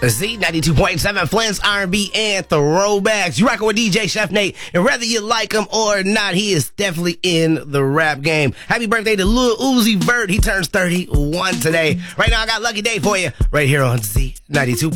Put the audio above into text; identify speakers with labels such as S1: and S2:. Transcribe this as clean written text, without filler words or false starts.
S1: Z92.7, Flint's R&B and throwbacks. You rockin' with DJ Chef Nate, and whether you like him or not, he is definitely in the rap game. Happy birthday to Lil Uzi Vert. He turns 31 today. Right now, I got Lucky Day for you right here on Z92.